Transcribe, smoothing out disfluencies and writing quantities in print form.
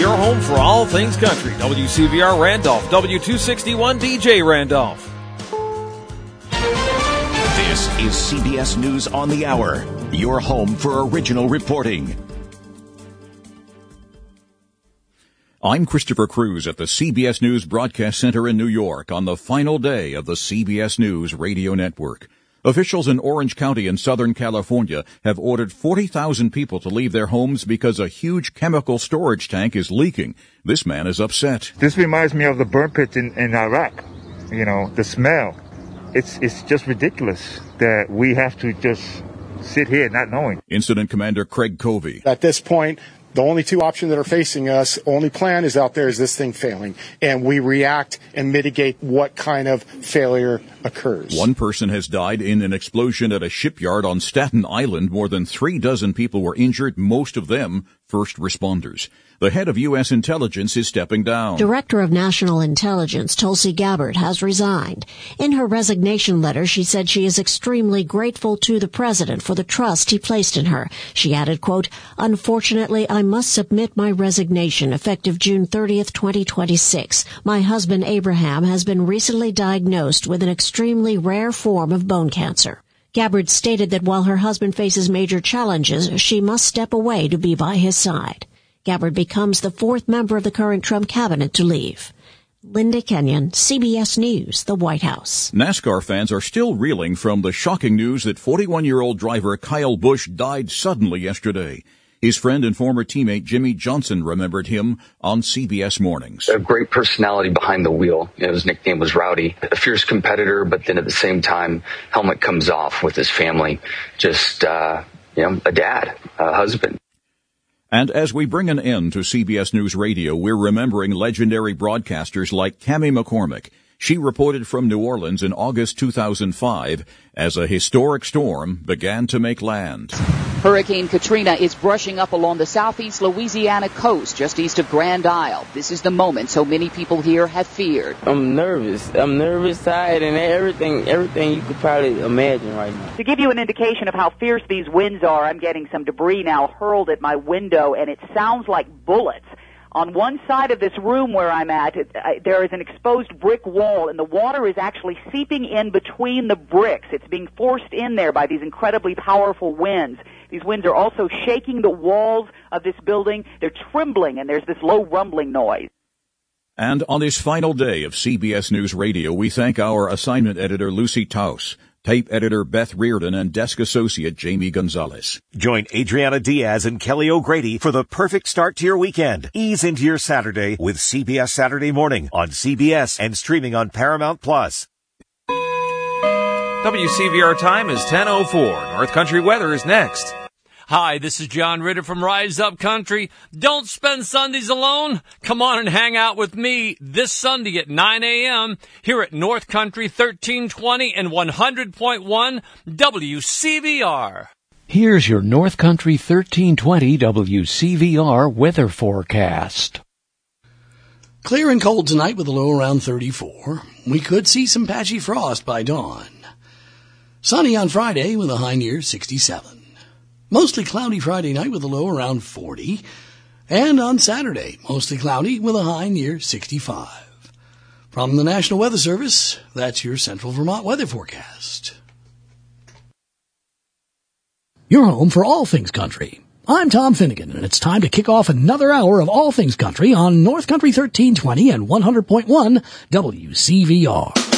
your home for all things country. WCVR Randolph, W261 DJ Randolph. This is CBS News on the Hour, your home for original reporting. I'm Christopher Cruz at the CBS News Broadcast Center in New York on the final day of the CBS News radio network. Officials in Orange County in Southern California have ordered 40,000 people to leave their homes because a huge chemical storage tank is leaking. This man is upset. This reminds me of the burn pits in Iraq. You know, the smell. It's just ridiculous that we have to just sit here not knowing. Incident Commander Craig Covey. At this point, the only two options that are facing us, only plan is out there is this thing failing. And we react and mitigate what kind of failure occurs. One person has died in an explosion at a shipyard on Staten Island. More than 36 people were injured, most of them first responders. The head of U.S. intelligence is stepping down. Director of National Intelligence Tulsi Gabbard has resigned. In her resignation letter, she said she is extremely grateful to the president for the trust he placed in her. She added, quote, "Unfortunately, I must submit my resignation effective June 30th, 2026. My husband, Abraham, has been recently diagnosed with an extremely rare form of bone cancer." Gabbard stated that while her husband faces major challenges, she must step away to be by his side. Gabbard becomes the fourth member of the current Trump cabinet to leave. Linda Kenyon, CBS News, the White House. NASCAR fans are still reeling from the shocking news that 41-year-old driver Kyle Busch died suddenly yesterday. His friend and former teammate Jimmy Johnson remembered him on CBS Mornings. A great personality behind the wheel. His nickname was Rowdy. A fierce competitor, but then at the same time, helmet comes off with his family. Just, a dad, a husband. And as we bring an end to CBS News Radio, we're remembering legendary broadcasters like Cammie McCormick. She reported from New Orleans in August 2005 as a historic storm began to make land. Hurricane Katrina is brushing up along the southeast Louisiana coast, just east of Grand Isle. This is the moment so many people here have feared. I'm nervous, tired, and everything you could probably imagine right now. To give you an indication of how fierce these winds are, I'm getting some debris now hurled at my window, and it sounds like bullets. On one side of this room where I'm at, there is an exposed brick wall, and the water is actually seeping in between the bricks. It's being forced in there by these incredibly powerful winds. These winds are also shaking the walls of this building. They're trembling, and there's this low rumbling noise. And on this final day of CBS News Radio, we thank our assignment editor, Lucy Taus, tape editor Beth Reardon, and desk associate Jamie Gonzalez. Join Adriana Diaz and Kelly O'Grady for the perfect start to your weekend. Ease into your Saturday with CBS Saturday Morning on CBS and streaming on Paramount+. WCVR time is 10:04. North Country weather is next. Hi, this is John Ritter from Rise Up Country. Don't spend Sundays alone. Come on and hang out with me this Sunday at 9 a.m. here at North Country 1320 and 100.1 WCVR. Here's your North Country 1320 WCVR weather forecast. Clear and cold tonight with a low around 34. We could see some patchy frost by dawn. Sunny on Friday with a high near 67. Mostly cloudy Friday night with a low around 40. And on Saturday, mostly cloudy with a high near 65. From the National Weather Service, that's your Central Vermont weather forecast. Your home for all things country. I'm Tom Finnegan, and it's time to kick off another hour of all things country on North Country 1320 and 100.1 WCVR.